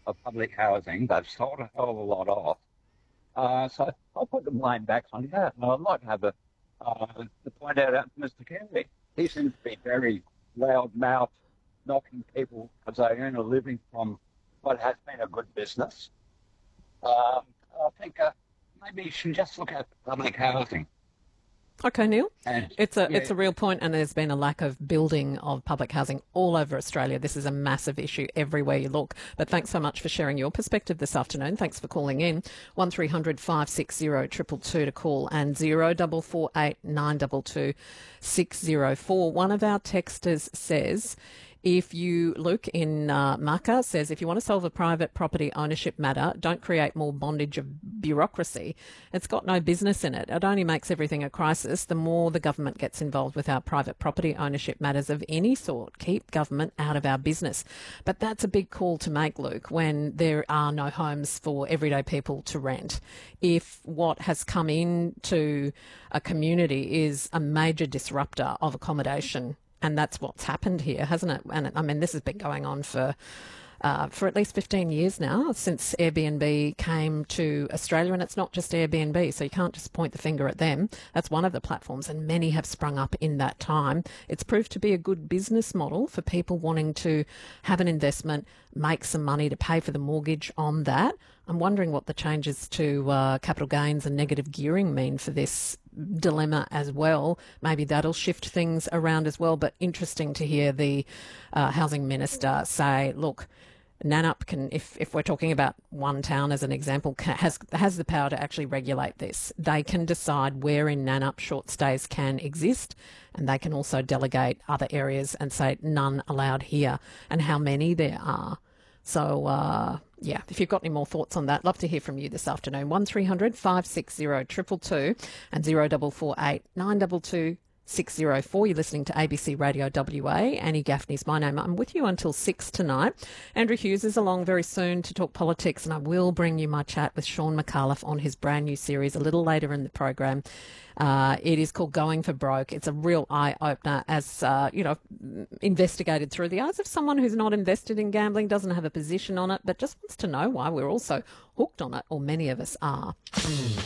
of public housing. They've sold a hell of a lot off. So I'll put the blame back on that. And I'd like to have to point out Mr. Kennedy. He seems to be very loud-mouthed, knocking people as they earn a living from what has been a good business. I think maybe you should just look at public housing. Okay, Neil. And, it's a real point, and there's been a lack of building of public housing all over Australia. This is a massive issue everywhere you look. But thanks so much for sharing your perspective this afternoon. Thanks for calling in. 1300 560 222 to call, and 0448 922 604. One of our texters says, if you, Luke in Maka says, if you want to solve a private property ownership matter, don't create more bondage of bureaucracy. It's got no business in it. It only makes everything a crisis. The more the government gets involved with our private property ownership matters of any sort, keep government out of our business. But that's a big call to make, Luke, when there are no homes for everyday people to rent. If what has come into a community is a major disruptor of accommodation, and that's what's happened here, hasn't it? And I mean, this has been going on for at least 15 years now, since Airbnb came to Australia. And it's not just Airbnb, so you can't just point the finger at them. That's one of the platforms, and many have sprung up in that time. It's proved to be a good business model for people wanting to have an investment, make some money to pay for the mortgage on that. I'm wondering what the changes to capital gains and negative gearing mean for this dilemma as well. Maybe that'll shift things around as well. But interesting to hear the housing minister say, look, NANUP can, if we're talking about one town as an example, has the power to actually regulate this. They can decide where in NANUP short stays can exist, and they can also delegate other areas and say none allowed here, and how many there are. So, if you've got any more thoughts on that, love to hear from you this afternoon. 1300 560 222 and 0448 922 604. You're listening to ABC Radio WA. Annie Gaffney's my name. I'm with you until 6 tonight. Andrew Hughes is along very soon to talk politics, and I will bring you my chat with Sean McAuliffe on his brand new series a little later in the program. It is called Going for Broke. It's a real eye-opener as, investigated through the eyes of someone who's not invested in gambling, doesn't have a position on it, but just wants to know why we're all so hooked on it, or many of us are.